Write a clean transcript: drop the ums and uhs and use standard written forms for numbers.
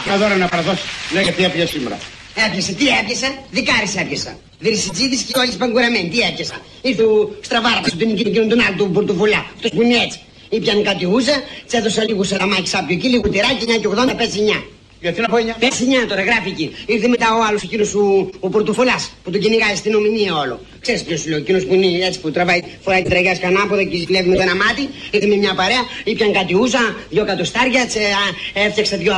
Ένα δώρο να παραδώσει. Λέγε τι έπιασε σήμερα. Έπιασε, τι έπιασα, δικάρις έπιασα. Δρυσιτζίδης και όλες παγκουραμένοι, τι έπιασα. Ήρθε ο στραβάραπας του εκείνον τον άλλο του πορτοφολά, αυτός που είναι έτσι. Ήπιαν κάτι ούζα, της έδωσα λίγο σαλαμάκι σάπιο εκεί, λίγο τυράκι, 9,80 πέσει 9. Γιατί να πω 9. Πέσει 9 τώρα, γράφει εκεί. Ήρθε μετά ο άλλος εκείνος ο πορτοφολάς που τον κυνηγάει στην ομιλία όλο. Ξέρεις ποιος σου λέω, εκείνος που είναι έτσι που τραβάει, φοράει την τραγιά σκανάποδα και κλέβει με το ένα μάτι. Ήρθε με μια παρέα, ήπιαν κάτι ούζα, 2 εκατοστάρια, έφτιαξε 2